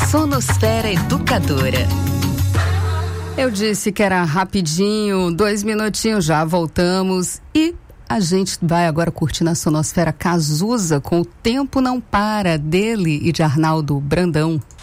Sonosfera Educadora. Eu disse que era rapidinho, 2 minutinhos, já voltamos e a gente vai agora curtir na Sonosfera Cazuza com O Tempo Não Para, dele e de Arnaldo Brandão.